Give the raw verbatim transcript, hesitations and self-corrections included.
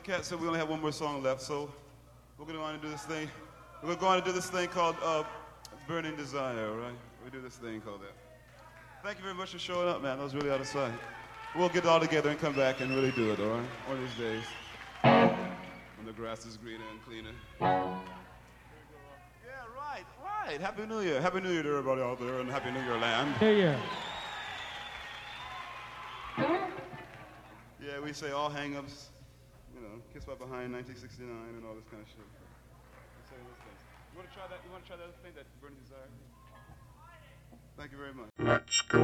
the cat said we only have one more song left, so we're going to go on and do this thing. We're going to go on and do this thing called uh, Burning Desire, all right? We do this thing called that. Thank you very much for showing up, man. That was really out of sight. We'll get it all together and come back and really do it, all right? One of these days. When the grass is greener and cleaner. Yeah, right, right. Happy New Year. Happy New Year to everybody out there in Happy New Year land. New Year. Yeah, we say all hang-ups, you know, Kiss by Behind, nineteen sixty-nine, and all this kind of shit. We say those things. You want to try that? You want to try that other thing, that Burning Desire? Thank you very much. Let's go.